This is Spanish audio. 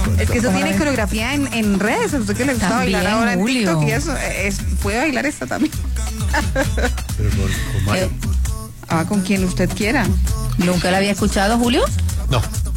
Es que eso tiene coreografía en redes. A usted que le gusta También, bailar ahora en Julio. TikTok y eso, puede bailar esta también. Pero con Mario. Con quien usted quiera. ¿Nunca la había escuchado, Julio? No.